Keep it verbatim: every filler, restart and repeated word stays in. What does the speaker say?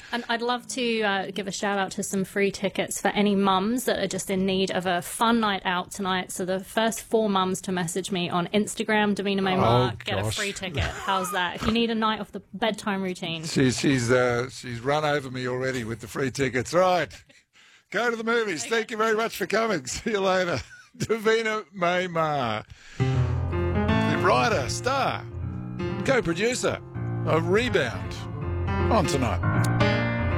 And I'd love to uh, give a shout out to some free tickets for any mums that are just in need of a fun night out tonight. So the first four mums to message me on Instagram, Davina May Mark, Oh, get a gosh. free ticket. How's that? If you need a night off the bedtime routine. She's she's uh, she's run over me already with the free tickets. Right, go to the movies. Thank you very much for coming. See you later, Davina May Mark, the writer, star, co-producer of Rebound on Tonight.